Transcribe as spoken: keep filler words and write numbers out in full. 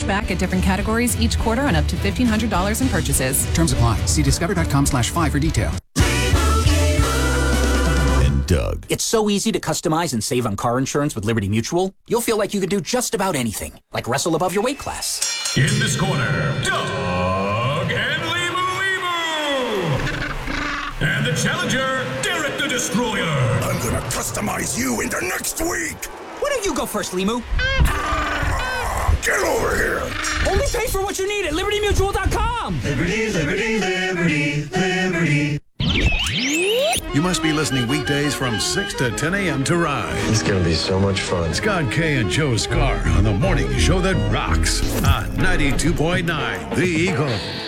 back at different categories each quarter on up to fifteen hundred dollars in purchases. Terms apply. See discover.com slash five for details. Doug. It's so easy to customize and save on car insurance with Liberty Mutual. You'll feel like you can do just about anything, like wrestle above your weight class. In this corner, Doug and Limu Limu. And the challenger, Derek the Destroyer. I'm gonna customize you into next week. Why don't you go first, Limu? Ah, get over here. Only pay for what you need at Liberty Mutual dot com. Liberty, Liberty, Liberty, Liberty. You must be listening weekdays from six to ten a.m. to Rise. It's going to be so much fun. Scott K and Joe Scar on the morning show that rocks on ninety-two point nine The Eagle.